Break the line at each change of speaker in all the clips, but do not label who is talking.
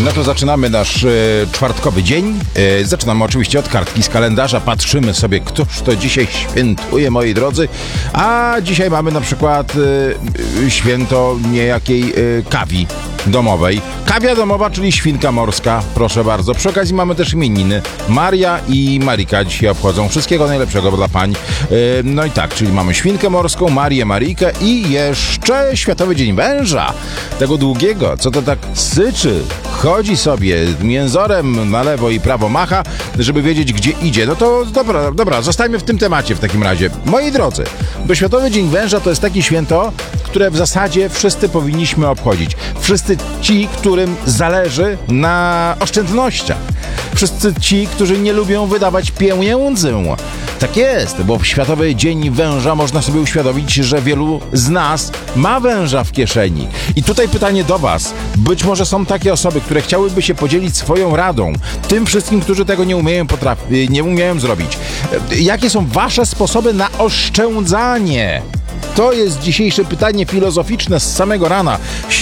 No to zaczynamy nasz czwartkowy dzień. Zaczynamy oczywiście od kartki z kalendarza. Patrzymy sobie, któż to dzisiaj świętuje, moi drodzy. A dzisiaj mamy na przykład święto niejakiej kawi domowej. Kawia domowa, czyli świnka morska, proszę bardzo. Przy okazji mamy też imieniny. Maria i Marika dzisiaj obchodzą. Wszystkiego najlepszego dla pań. No i tak, czyli mamy świnkę morską, Marię, Maryjkę i jeszcze Światowy Dzień Węża. Tego długiego, co to tak syczy, chodzi sobie mięzorem na lewo i prawo macha, żeby wiedzieć, gdzie idzie. No to dobra, zostańmy w tym temacie w takim razie. Moi drodzy, bo Światowy Dzień Węża to jest takie święto, które w zasadzie wszyscy powinniśmy obchodzić. Wszyscy ci, którym zależy na oszczędnościach. Wszyscy ci, którzy nie lubią wydawać pieniędzy. Tak jest, bo w Światowy Dzień Węża można sobie uświadomić, że wielu z nas ma węża w kieszeni. I tutaj pytanie do was. Być może są takie osoby, które chciałyby się podzielić swoją radą tym wszystkim, którzy tego nie umieją zrobić. Jakie są wasze sposoby na oszczędzanie? To jest dzisiejsze pytanie filozoficzne z samego rana.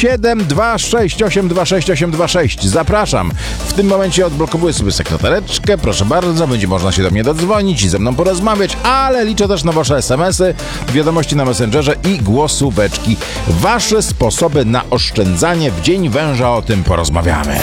726826826. Zapraszam. W tym momencie odblokowuję sobie sekretareczkę. Proszę bardzo, będzie można się do mnie dodzwonić i ze mną porozmawiać, ale liczę też na wasze SMS-y, wiadomości na Messengerze i głosóweczki. Wasze sposoby na oszczędzanie w Dzień Węża, o tym porozmawiamy.